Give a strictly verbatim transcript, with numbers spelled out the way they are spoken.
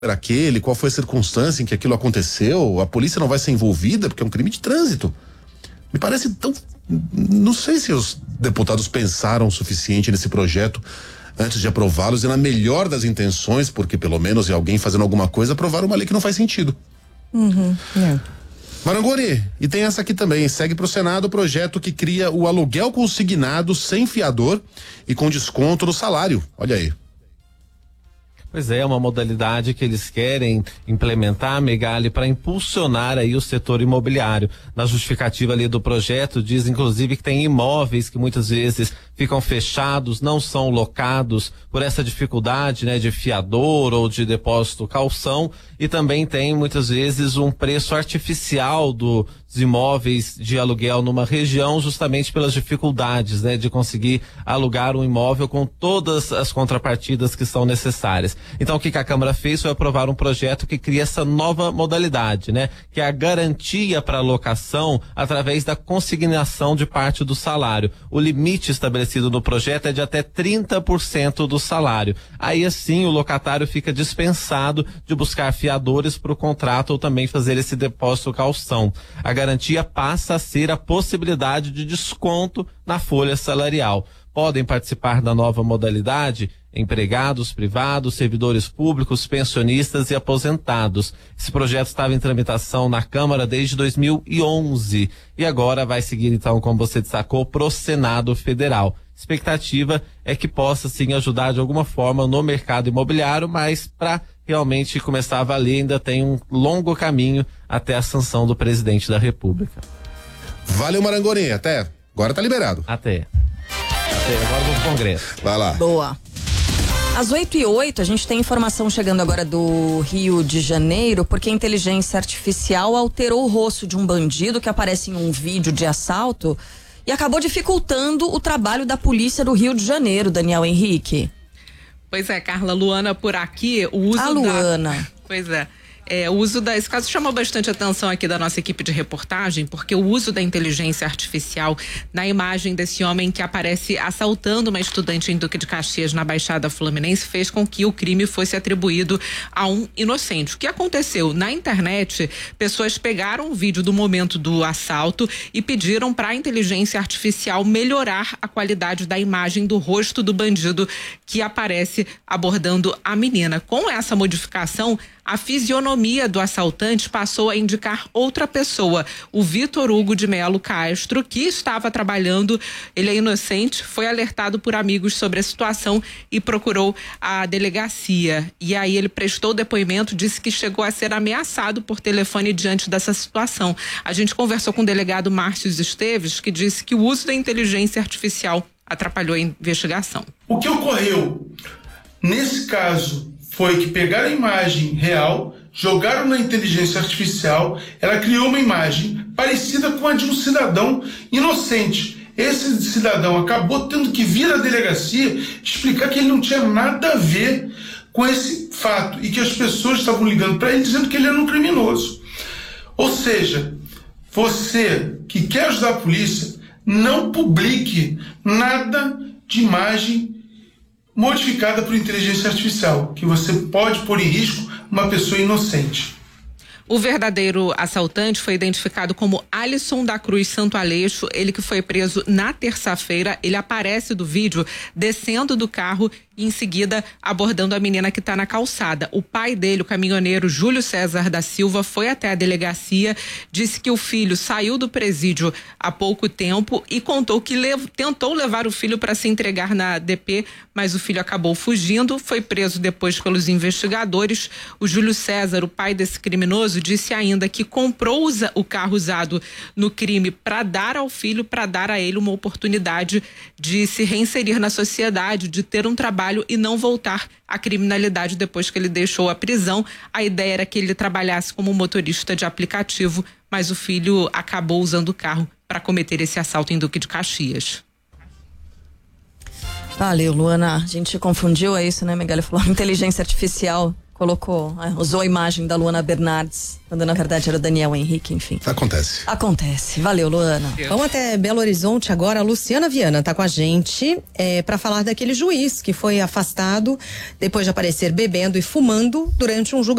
era aquele, qual foi a circunstância em que aquilo aconteceu, a polícia não vai ser envolvida porque é um crime de trânsito. Me parece tão... Não sei se os deputados pensaram o suficiente nesse projeto antes de aprová-los e na melhor das intenções, porque pelo menos é alguém fazendo alguma coisa, aprovar uma lei que não faz sentido. Uhum, é. Marangoni, e tem essa aqui também, segue para o Senado o projeto que cria o aluguel consignado sem fiador e com desconto no salário. Olha aí. Pois é, uma modalidade que eles querem implementar, Megali, para impulsionar aí o setor imobiliário. Na justificativa ali do projeto, diz inclusive que tem imóveis que muitas vezes ficam fechados, não são locados por essa dificuldade, né, de fiador ou de depósito calção, e também tem muitas vezes um preço artificial do dos imóveis de aluguel numa região, justamente pelas dificuldades, né, de conseguir alugar um imóvel com todas as contrapartidas que são necessárias. Então, o que, que a Câmara fez foi aprovar um projeto que cria essa nova modalidade, né, que é a garantia para locação através da consignação de parte do salário. O limite estabelecido no projeto é de até trinta por cento do salário. Aí, assim, o locatário fica dispensado de buscar fiadores para o contrato ou também fazer esse depósito calção. A garantia passa a ser a possibilidade de desconto na folha salarial. Podem participar da nova modalidade empregados privados, servidores públicos, pensionistas e aposentados. Esse projeto estava em tramitação na Câmara desde dois mil e onze e agora vai seguir, então, como você destacou, pro Senado Federal. Expectativa é que possa sim ajudar de alguma forma no mercado imobiliário, mas para realmente começar a valer ainda tem um longo caminho até a sanção do presidente da República. Valeu, Marangoni, até. Agora tá liberado. Até. Até, agora vou pro Congresso. Vai lá. Boa. Às oito e oito, a gente tem informação chegando agora do Rio de Janeiro, porque a inteligência artificial alterou o rosto de um bandido que aparece em um vídeo de assalto e acabou dificultando o trabalho da polícia do Rio de Janeiro, Daniel Henrique. Pois é, Carla, Luana por aqui, o uso a Luana. Da... Pois é. É, o uso da, esse caso chamou bastante atenção aqui da nossa equipe de reportagem, porque o uso da inteligência artificial na imagem desse homem que aparece assaltando uma estudante em Duque de Caxias, na Baixada Fluminense, fez com que o crime fosse atribuído a um inocente. O que aconteceu? Na internet, pessoas pegaram o vídeo do momento do assalto e pediram para a inteligência artificial melhorar a qualidade da imagem do rosto do bandido que aparece abordando a menina. Com essa modificação, a fisionomia do assaltante passou a indicar outra pessoa, o Vitor Hugo de Melo Castro, que estava trabalhando, ele é inocente, foi alertado por amigos sobre a situação e procurou a delegacia. E aí ele prestou depoimento, disse que chegou a ser ameaçado por telefone diante dessa situação. A gente conversou com o delegado Márcio Esteves, que disse que o uso da inteligência artificial atrapalhou a investigação. O que ocorreu nesse caso foi que pegaram a imagem real, jogaram na inteligência artificial, ela criou uma imagem parecida com a de um cidadão inocente. Esse cidadão acabou tendo que vir à delegacia explicar que ele não tinha nada a ver com esse fato e que as pessoas estavam ligando para ele dizendo que ele era um criminoso. Ou seja, você que quer ajudar a polícia, não publique nada de imagem modificada por inteligência artificial, que você pode pôr em risco uma pessoa inocente. O verdadeiro assaltante foi identificado como Alisson da Cruz Santo Aleixo, ele que foi preso na terça-feira. Ele aparece do vídeo descendo do carro e em seguida abordando a menina que está na calçada. O pai dele, o caminhoneiro Júlio César da Silva, foi até a delegacia, disse que o filho saiu do presídio há pouco tempo e contou que lev- tentou levar o filho para se entregar na D P, mas o filho acabou fugindo, foi preso depois pelos investigadores. O Júlio César, o pai desse criminoso, disse ainda que comprou o carro usado no crime para dar ao filho, para dar a ele uma oportunidade de se reinserir na sociedade, de ter um trabalho e não voltar à criminalidade depois que ele deixou a prisão. A ideia era que ele trabalhasse como motorista de aplicativo, mas o filho acabou usando o carro para cometer esse assalto em Duque de Caxias. Valeu, Luana. A gente confundiu, é isso, né, Miguel? Falou inteligência artificial colocou, é, usou a imagem da Luana Bernardes, quando na verdade era o Daniel Henrique, enfim. Acontece. Acontece. Valeu, Luana. Vamos até Belo Horizonte agora. A Luciana Viana tá com a gente é, para falar daquele juiz que foi afastado depois de aparecer bebendo e fumando durante um julgamento.